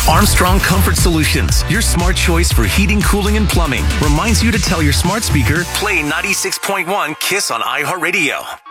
Armstrong Comfort Solutions, your smart choice for heating, cooling, and plumbing, reminds you to tell your smart speaker, play 96.1 KISS on iHeartRadio.